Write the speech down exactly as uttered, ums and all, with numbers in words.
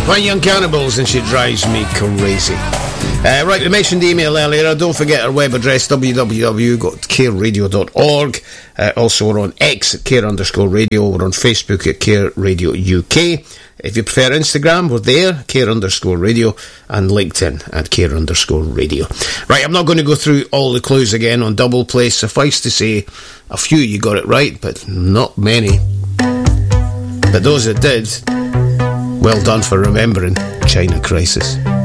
My Young Cannibals, and she drives me crazy. Uh, right, we mentioned email earlier. Don't forget our web address, w w w dot care radio dot org. Uh, also, we're on X at care underscore radio. We're on Facebook at Care Radio U K. If you prefer Instagram, we're there, care underscore radio, and LinkedIn at care underscore radio. Right, I'm not going to go through all the clues again on Double Play. Suffice to say, a few you got it right, but not many. But those that did, well done for remembering China Crisis.